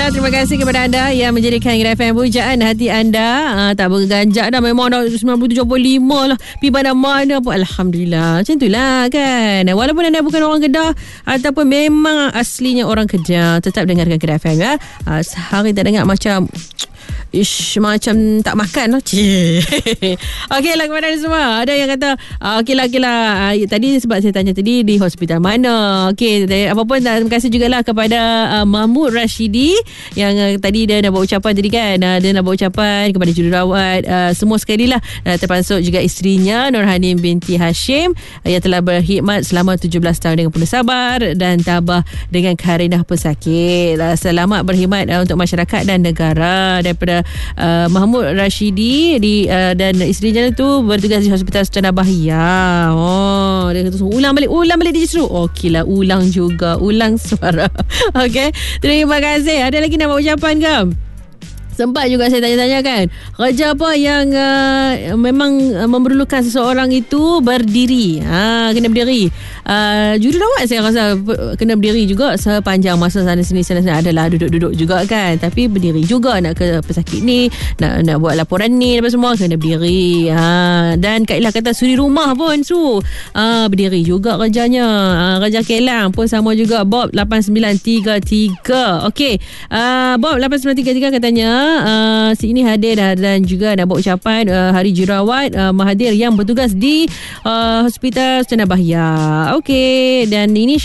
Alhamdulillah, terima kasih kepada anda yang menjadikan Gerai FM pujaan hati anda. Tak berganjak dah, memang dah 97.5 lah. Pergi mana-mana pun Alhamdulillah. Macam itulah kan. Walaupun anda bukan orang Kedah ataupun memang aslinya orang Kedah, tetap dengarkan Gerai FM ya. Sehari tak dengar macam macam tak makan lah. Okey lah kepada anda semua. Ada yang kata okey lah tadi sebab saya tanya tadi di hospital mana. Okey, apa pun terima kasih jugalah kepada Mahmud Rashidi yang tadi dia nak buat ucapan tadi kan. Dia nak buat ucapan kepada jururawat semua sekali lah, termasuk juga isterinya Nurhanin binti Hashim yang telah berkhidmat selama 17 tahun dengan penuh sabar dan tabah dengan karenah pesakit. Selamat berkhidmat untuk masyarakat dan negara. Daripada Mahmud Rashidi dan isterinya tu bertugas di Hospital Sultan Bahia. Dia kata ulang balik dia justru. Okeylah, ulang juga, ulang suara. Okey, terima kasih. Ada lagi nak buat ucapan ke? Sempat juga saya tanya-tanya kan, kerja apa yang memang memerlukan seseorang itu berdiri. Kena berdiri. Jururawat saya rasa kena berdiri juga sepanjang masa sana sini adalah duduk-duduk juga kan. Tapi berdiri juga nak ke pesakit ni, nak buat laporan ni apa semua kena berdiri. Dan Kak Ilah kata suri rumah pun berdiri juga kerjanya. Kerja Kelang pun sama juga. Bob 8933. Okey, Bob 8933 katanya si ini hadir dan juga nak buat ucapan Hari Jururawat Mahathir yang bertugas di Hospital Sultan Bahia. Okey, dan ini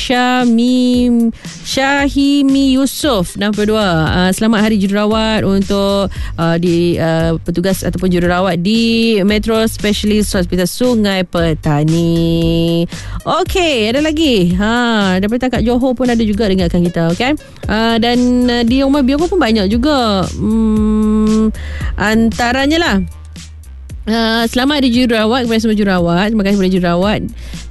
Syahimi Yusof 62. Selamat Hari Jururawat untuk di petugas ataupun jururawat di Metro Specialist Hospital Sungai Petani. Okey, ada lagi. Daripada Takat Johor pun ada juga dengarkan kita kan. Dan di Umar Bioko pun banyak juga. Antaranya lah selamat Hari Jururawat kepada semua jururawat. Terima kasih kepada jururawat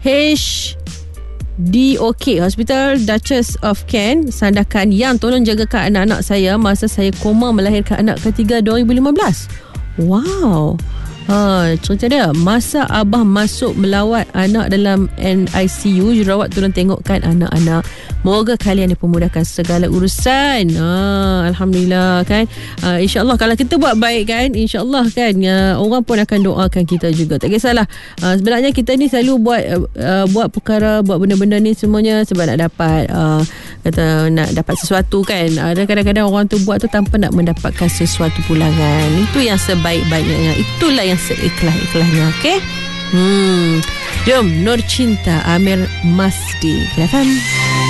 HDOK Hospital Duchess of Kent Sandakan yang tolong jagakan anak-anak saya masa saya koma melahirkan anak ketiga 2015. Wow. Cerita dia, masa abah masuk melawat anak dalam NICU, jururawat tolong tengokkan anak-anak. Moga kalian dipermudahkan segala urusan. Alhamdulillah kan. InsyaAllah kalau kita buat baik kan, InsyaAllah kan orang pun akan doakan kita juga. Tak kisahlah. Sebenarnya kita ni selalu buat perkara, buat benda-benda ni semuanya sebab nak dapat nak dapat sesuatu kan. Ada kadang-kadang orang tu buat tu tanpa nak mendapatkan sesuatu pulangan. Itu yang sebaik-baiknya. Itulah yang seikhlas-ikhlasnya. Okay? Jom, Nur Cinta Amir Masdi. Kelihatan?